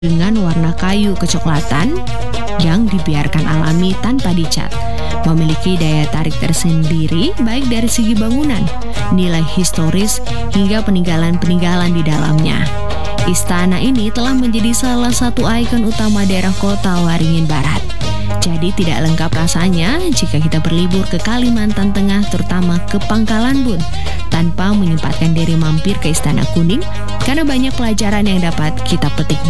dengan warna kayu kecoklatan yang dibiarkan alami tanpa dicat. Memiliki daya tarik tersendiri baik dari segi bangunan, nilai historis, hingga peninggalan-peninggalan di dalamnya. Istana ini telah menjadi salah satu ikon utama daerah kota Waringin Barat. Jadi tidak lengkap rasanya jika kita berlibur ke Kalimantan Tengah, terutama ke Pangkalan Bun, tanpa menyempatkan diri mampir ke Istana Kuning, karena banyak pelajaran yang dapat kita petik